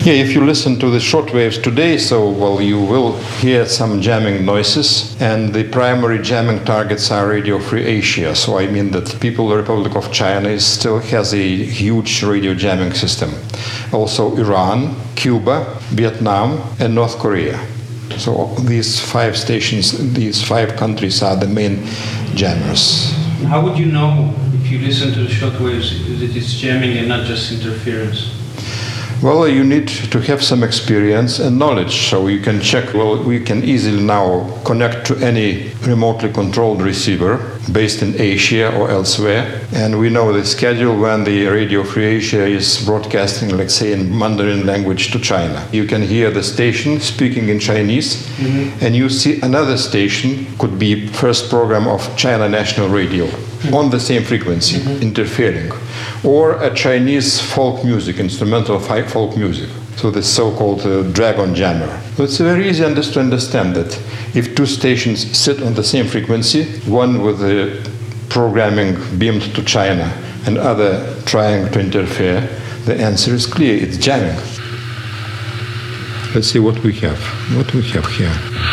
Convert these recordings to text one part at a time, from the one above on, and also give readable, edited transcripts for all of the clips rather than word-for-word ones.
Yeah, if you listen to the shortwaves today, you will hear some jamming noises, and the primary jamming targets are Radio Free Asia. So I mean that the People's Republic of China still has a huge radio jamming system. Also Iran, Cuba, Vietnam, and North Korea. So these 5 stations, these 5 countries are the main jammers. How would you know if you listen to the shortwaves that it's jamming and not just interference? Well, you need to have some experience and knowledge, so you can check. Well, we can easily now connect to any remotely controlled receiver based in Asia or elsewhere, and we know the schedule when the Radio Free Asia is broadcasting, let's say, in Mandarin language to China. You can hear the station speaking in Chinese, and you see another station, could be first program of China National Radio, on the same frequency, interfering. Or a Chinese folk music, instrumental folk music. So the so-called dragon jammer. So it's very easy to understand that if 2 stations sit on the same frequency, one with the programming beamed to China and other trying to interfere, the answer is clear, it's jamming. Let's see what we have. What we have here.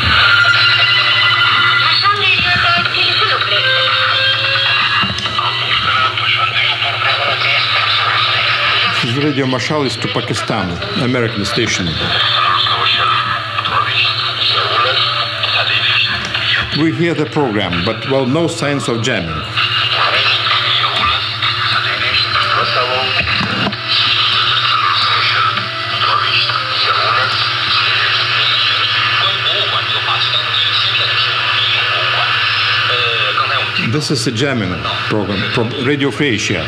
Radio Mashal is to Pakistan, American station. We hear the program, but no signs of jamming. This is a jamming program from Radio Free Asia.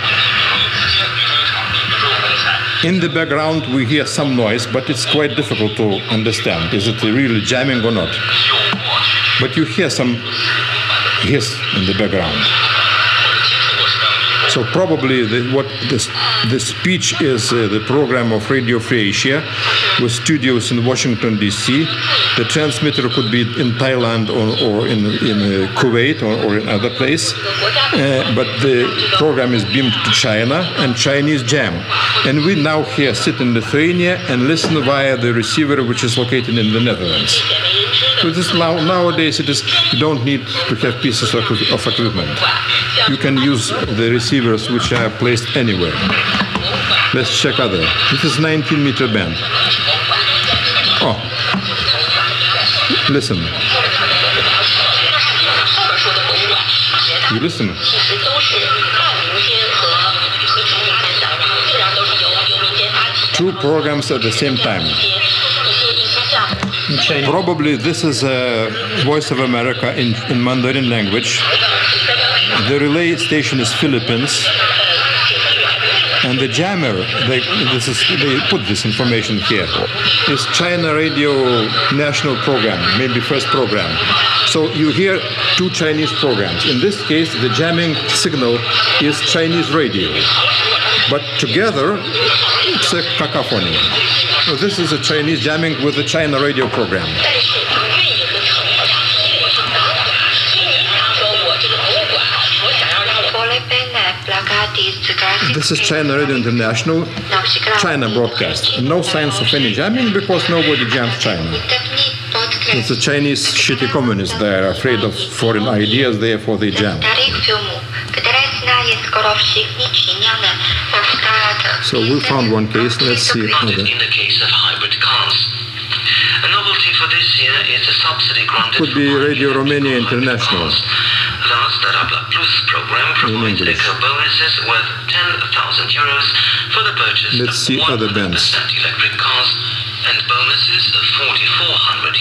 In the background, we hear some noise, but it's quite difficult to understand. Is it really jamming or not? But you hear some hiss in the background. So probably the speech is the program of Radio Free Asia with studios in Washington, D.C. The transmitter could be in Thailand or in Kuwait or in other place. But the program is beamed to China and Chinese jam. And we now here sit in Lithuania and listen via the receiver which is located in the Netherlands. So this nowadays you don't need to have pieces of equipment. You can use the receivers which are placed anywhere. Let's check other. This is 19-meter band. Oh, listen. You listen. Two programs at the same time. Probably this is Voice of America in Mandarin language. The relay station is Philippines. And the jammer, they put this information here, is China Radio National Program, maybe first program. So you hear two Chinese programs. In this case, the jamming signal is Chinese radio. But together, it's a cacophony. So this is a Chinese jamming with the China radio program. This is China Radio International, China broadcast. No signs of any jamming because nobody jams China. It's the Chinese shitty communists. They are afraid of foreign ideas, therefore they jam. So we found one case. Let's see another. In the case of hybrid cars. A novelty for this year is a subsidy granted. Could be Radio Romania International. Thus, the Rabla Plus program provides eco-bonuses worth €10,000 for the purchase Let's see of 100% other bands. electric cars and bonuses of $4,400.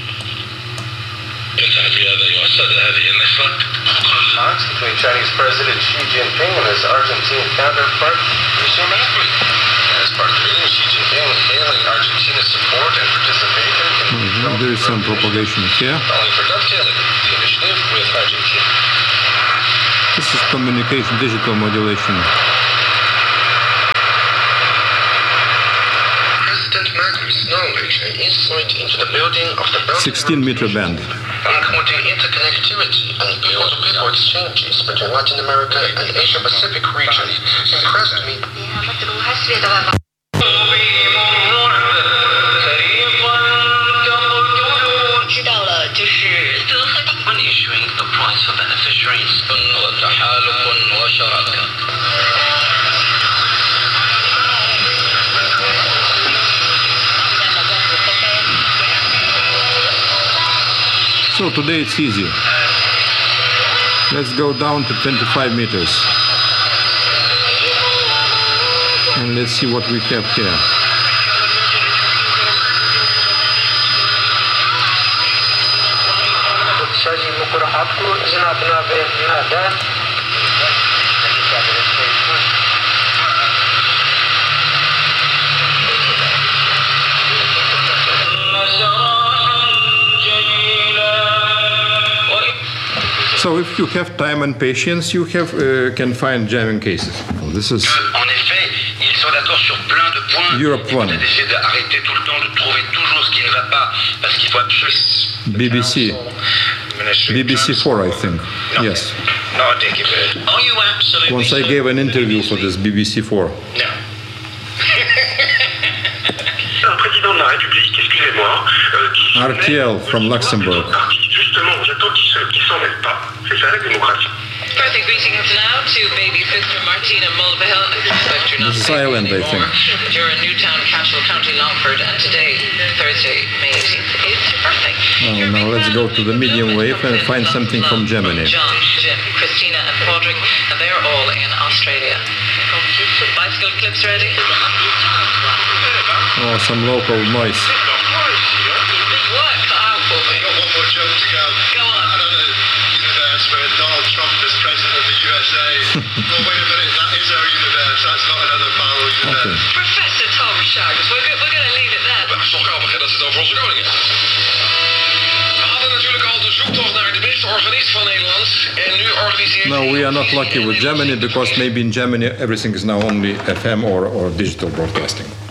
Talks between Chinese President Xi Jinping and his Argentine counterpart resume next week. As part of the meeting, Xi Jinping hailing Argentina's support and participation in There is some propagation here. calling for dovetailing the initiative with Argentina. This is communication, digital modulation. President Macron's knowledge and insight into the building of the Belt 16-meter band. including interconnectivity and people-to-people exchanges between Latin America and Asia-Pacific region, impressed me. So today it's easy. Let's go down to 25 meters. And let's see what we have here. So if you have time and patience, you can find jamming cases. Well, this is En effet, ils sont d'accord sur plein de points. Europe Et One. peut-être essayer d'arrêter tout le temps, de trouver toujours ce qui ne va pas, parce qu'il faut absolument. BBC. BBC4, I think. Yes. No, I think it is. Are you absolutely Once I gave an interview for this BBC4. No. Un président de la République, excusez-moi, qui RTL from Luxembourg. justement, j'attends qu'il s'en mêle pas. C'est ça la démocratie. Birthday greetings now to baby sister Martina Mulvihill. This is Ireland, I think. You're in Newtown, Cashel, County Longford, and today, Thursday, May 18th, is your birthday. Oh, now let's go to the medium wave and find something from Germany. John, Jim, Christina, and Padraig, and they're all in Australia. Bicycle clips ready? Oh, some local noise. What? I got one more joke to go. Go on. Another universe where Donald Trump is president of the USA. Well, wait a minute, that is our universe. That's not another parallel Okay. universe. Professor Tom Shanks, we're going to leave it there. Het is toch grappig hè, dat ze het over onze koning hebben. We hadden natuurlijk al de zoektocht naar de beste organist van Nederland. En nu organiseert... No, we are not lucky with Germany because maybe in Germany everything is now only FM or digital broadcasting.